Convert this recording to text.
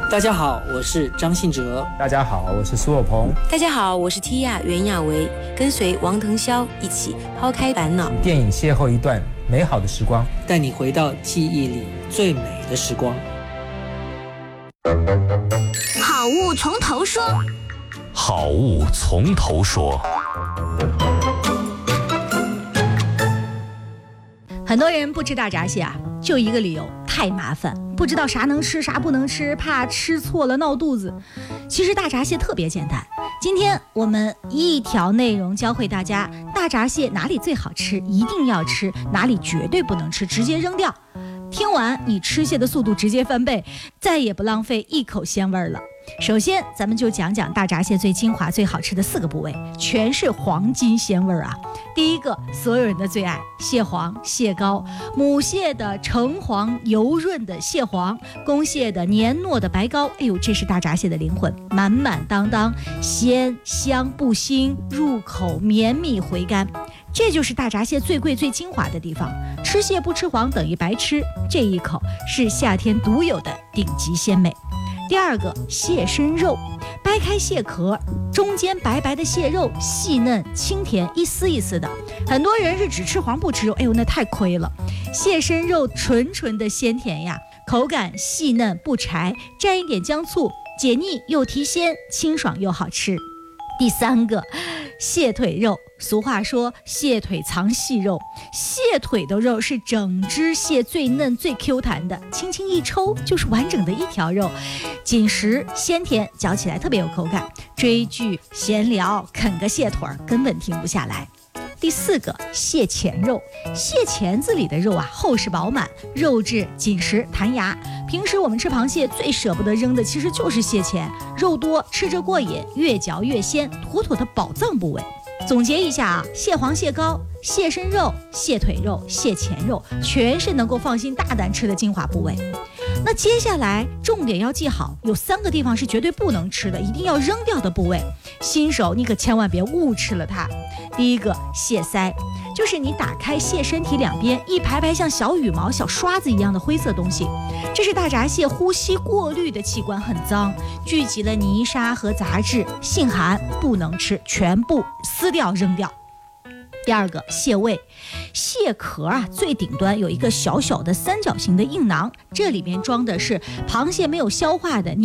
大家好，我是张信哲。 大家好，我是苏有朋。 大家好，我是 Tia 袁娅维，跟随王腾霄一起抛开烦恼， 电影邂逅一段美好的时光， 带你回到记忆里最美的时光。 好物从头说， 好物从头说。 很多人不吃大闸蟹啊，就一个理由，太麻烦，不知道啥能吃啥不能吃，怕吃错了闹肚子。其实大闸蟹特别简单，今天我们一条内容教会大家大闸蟹哪里最好吃，一定要吃，哪里绝对不能吃，直接扔掉。听完你吃蟹的速度直接翻倍，再也不浪费一口鲜味了。首先咱们就讲讲大闸蟹最精华最好吃的4个部位，全是黄金鲜味啊。第一个，所有人的最爱，蟹黄、蟹膏，母蟹的橙黄油润的蟹黄，公蟹的黏糯的白膏，哎呦，这是大闸蟹的灵魂，满满当当，鲜香不腥，入口绵密回甘，这就是大闸蟹最贵最精华的地方。吃蟹不吃黄等于白吃，这一口是夏天独有的顶级鲜美。第二个，蟹身肉，掰开蟹壳，中间白白的蟹肉，细嫩清甜，一丝一丝的。很多人是只吃黄不吃肉，哎呦，那太亏了。蟹身肉纯纯的鲜甜呀，口感细嫩不柴，蘸一点姜醋，解腻又提鲜，清爽又好吃。第三个，蟹腿肉，俗话说蟹腿藏细肉，蟹腿的肉是整只蟹最嫩最 Q 弹的，轻轻一抽就是完整的一条肉，紧实鲜甜，嚼起来特别有口感，追剧闲聊啃个蟹腿根本停不下来。第4个，蟹钳肉，蟹钳子里的肉啊，厚实饱满，肉质紧实弹牙。平时我们吃螃蟹最舍不得扔的其实就是蟹钳，肉多吃着过瘾，越嚼越鲜，妥妥的宝藏部位。总结一下啊，蟹黄、蟹膏、蟹身肉、蟹腿肉、蟹钳肉，全是能够放心大胆吃的精华部位。那接下来重点要记好，有3个地方是绝对不能吃的，一定要扔掉的部位，新手你可千万别误吃了它。第一个，蟹腮，就是你打开蟹身体两边一排排像小羽毛、小刷子一样的灰色东西，这是大闸蟹呼吸过滤的器官，很脏，聚集了泥沙和杂质，性寒，不能吃，全部撕掉扔掉。第二个，蟹胃，蟹壳啊最顶端有一个小小的三角形的硬囊，这里面装的是螃蟹没有消化的